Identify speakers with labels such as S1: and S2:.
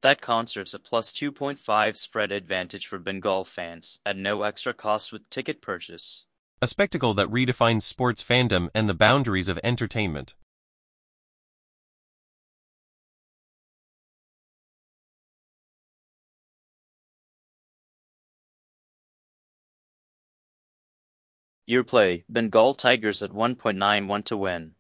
S1: That concerts a plus 2.5 spread advantage for Bengal fans, at no extra cost with ticket purchase.
S2: A spectacle that redefines sports fandom and the boundaries of entertainment.
S1: Your play, Bengal Tigers at 1.91 to win.